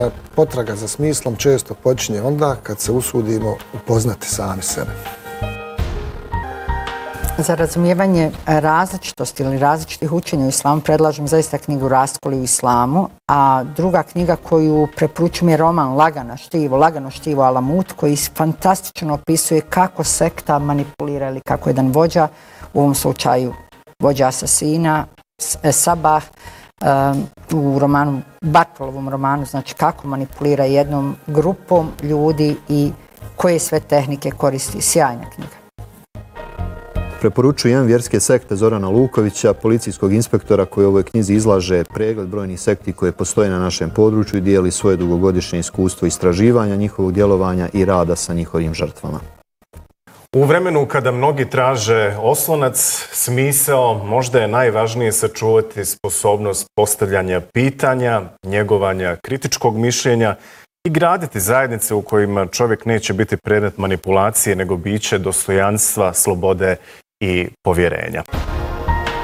Potraga za smislom često počinje onda kad se usudimo upoznati sami sebe. Za razumijevanje različitosti ili različitih učenja u islamu predlažem zaista knjigu Raskoli u islamu, a druga knjiga koju preporučujem je roman Lagano štivo Alamut, koji fantastično opisuje kako sekta manipulira ili kako jedan vođa, u ovom slučaju vođa asasina, Sabah, u romanu, Bartolovom romanu, znači kako manipulira jednom grupom ljudi i koje sve tehnike koristi. Sjajna knjiga. Preporučujem Vjerske sekte Zorana Lukovića, policijskog inspektora koji u ovoj knjizi izlaže pregled brojnih sekti koje postoje na našem području i dijeli svoje dugogodišnje iskustvo istraživanja njihovog djelovanja i rada sa njihovim žrtvama. U vremenu kada mnogi traže oslonac, smisao, možda je najvažnije sačuvati sposobnost postavljanja pitanja, njegovanja kritičkog mišljenja i graditi zajednice u kojima čovjek neće biti predmet manipulacije, nego biće dostojanstva, slobode i povjerenja.